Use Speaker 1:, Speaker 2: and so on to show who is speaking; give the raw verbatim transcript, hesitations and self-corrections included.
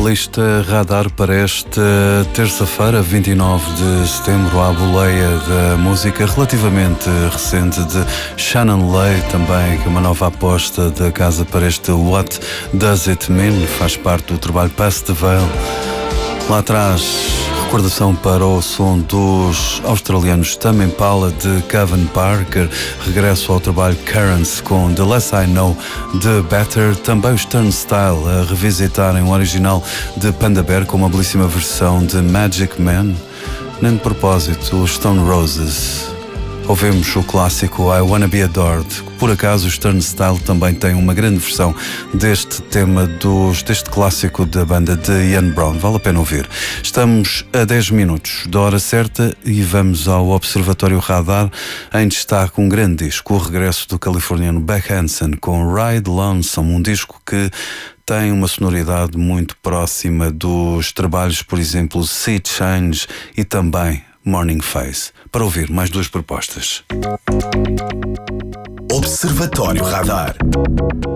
Speaker 1: lista Radar para esta terça-feira, vinte e nove de setembro, à boleia da música relativamente recente de Shannon Lay, também, que é uma nova aposta da casa para este What Does It Mean, faz parte do trabalho Past the Veil. Lá atrás, recordação para o som dos australianos Tame Impala de Kevin Parker, regresso ao trabalho Currents com The Less I Know, The Better, também os Turnstile a revisitarem o original de Panda Bear com uma belíssima versão de Magic Man. Nem de propósito, os Stone Roses. Ouvimos o clássico I Wanna Be Adored. Por acaso, os Turnstile também têm uma grande versão deste tema, dos, deste clássico da banda de Ian Brown. Vale a pena ouvir. Estamos a dez minutos da hora certa e vamos ao Observatório Radar, em destaque um grande disco, o regresso do californiano Beck Hansen com Ride Lonesome, um disco que tem uma sonoridade muito próxima dos trabalhos, por exemplo, Sea Change e também Morning Phase. Para ouvir mais duas propostas.
Speaker 2: Observatório Radar.